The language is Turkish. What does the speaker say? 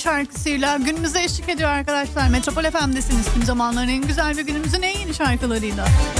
şarkısıyla günümüze eşlik ediyor arkadaşlar. Metropol FM'desiniz. Tüm zamanların en güzel ve günümüzün en yeni şarkılarıyla.